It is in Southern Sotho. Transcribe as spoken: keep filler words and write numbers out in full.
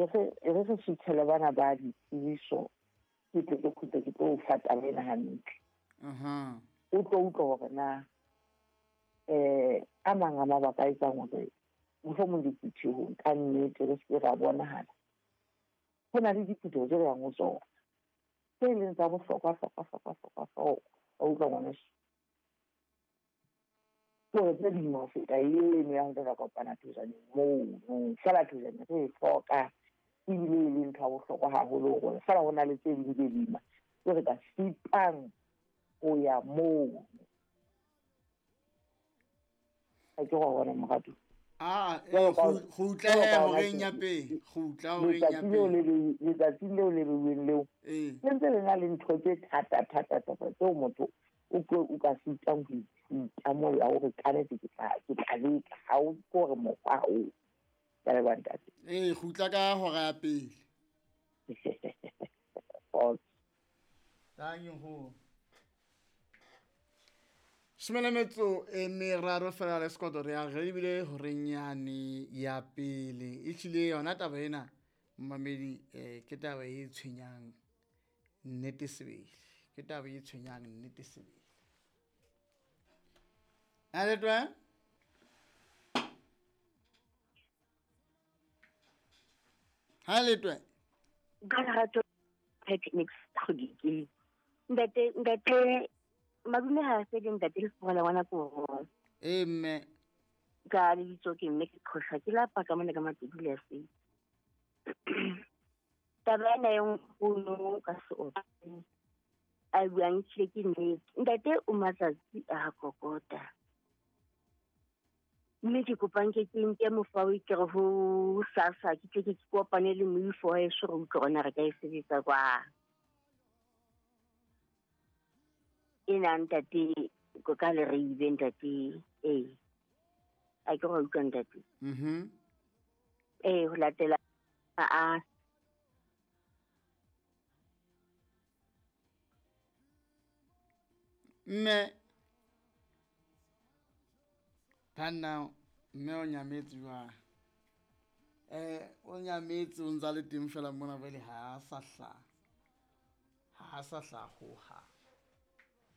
re se fitlhele bana ba ditsebiso ke tle ke khutse ke tlo fata bena hantle aha o tlo utlwa hore na eh a mang a mabaka a etsang hore mohlomong diphuthehong ka nnete re se ra bonahala ho na le diphutheho tse yang ho tsona tse leng tsa bohlokwa hlokwa hlokwa hlokwa hlokwa o utlwa ngwana so tse di mo feta eno ya ho tla kopana thusaneng moo fela thusaneng re hloka ebile e leng ntho ya bohlokwa haholo hore fela ho na le tse di be lima tse re ka sipang ho ya moo a ke go bona mogato ah eh go utla hore nya pele go utla hore nya pele letsatsi leo le beuweng leo eh le ntse le na le ntho tse thata thata thata tseo motho o ka sitang ho itsita mo ya hore kanetse ke tla ke tla leka ha o gore mokgwa o ya le bantate eh go utla ka hora ya pele thank you ho Simela metso e meraro fela le skoto re a re bile hore nyane ya pele e tlile yona taba ena mmamedi eh ke taba e tshwenyang nnete sebele ke taba e tshwenyang nnete sebele a le twa ha le twa ka rato techniques khudiki ndate ndate madume ha se ding date le fona wana ko eh mme ka le ditso ke mme ke khosa ke la pa ka mona ka matibile se taba ena yung puno ka so ai buang tshile ke mme ndate o matsatsi a kokota mme ke kopang ke ke mo fa o ke go sasa ke ke ke kopane le mo ifo e so go tsona re ka e sebetsa kwa ina ntate ko ka le re ibeng ntate eh a ke go utlwa ntate mhm eh ho latela a a mme Phana mme o nyametse jwa eh o nyametse o ntsa le teng fela mona vele ha sa hla ha sa hla ho ha